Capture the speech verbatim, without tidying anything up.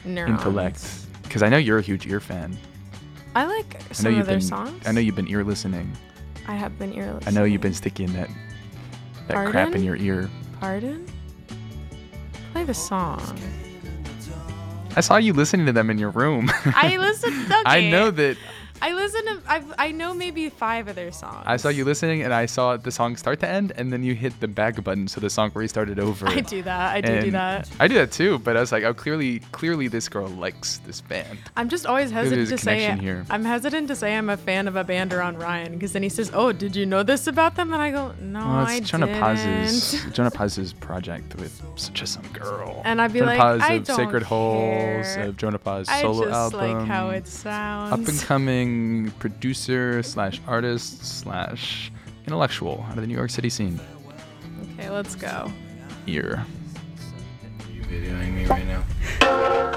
neurons. intellect. Because I know you're a huge Ear fan. I like I know some you've of their been, songs. I know you've been ear listening. I have been ear listening. I know you've been sticking that that crap in Pardon? your ear. Pardon? Play the song. I saw you listening to them in your room. I listened. Okay. I know that. I listen to. I I know maybe five of their songs. I saw you listening, and I saw the song start to end, and then you hit the back button, so the song restarted over. I do that. I do do And that. I do that too, but I was like, oh, clearly, clearly, this girl likes this band. I'm just always hesitant there's a to say. connection here. I'm hesitant to say I'm a fan of a band around Ryan because then he says, "Oh, did you know this about them?" And I go, "No, Well, I it's Jonah didn't." Paz's Jonah Paz's project with such a some girl. And I'd be Jonah like, Paz I of don't Sacred Holes, care. of Jonah Paz's I solo just album. like how it sounds. Up and coming producer slash artist slash intellectual out of the New York City scene. Okay, let's go. Ear. Are you videoing me right now?